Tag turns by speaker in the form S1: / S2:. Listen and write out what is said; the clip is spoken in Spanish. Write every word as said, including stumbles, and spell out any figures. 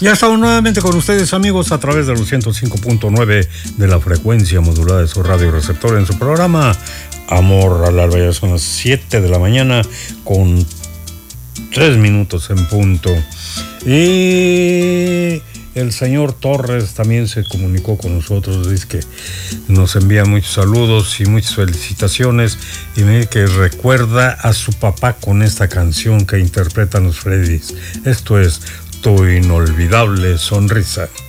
S1: Ya estamos nuevamente con ustedes, amigos, a través de los ciento cinco punto nueve de la frecuencia modulada de su radio receptor en su programa Amor al Alba. Ya son las siete de la mañana con tres minutos en punto. Y el señor Torres también se comunicó con nosotros, dice que nos envía muchos saludos y muchas felicitaciones y me dice que recuerda a su papá con esta canción que interpretan los Freddys. Esto es Tu Inolvidable Sonrisa.